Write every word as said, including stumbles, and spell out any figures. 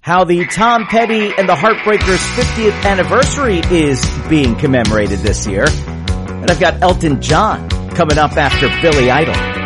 how the Tom Petty and the Heartbreakers fiftieth anniversary is being commemorated this year. And I've got Elton John coming up after Billy Idol.